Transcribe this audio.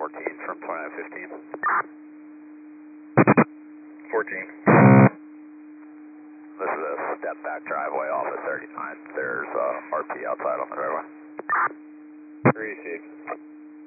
14 from 2915. 14. This is a step back driveway off of 39. There's RP outside on the driveway. 3 received.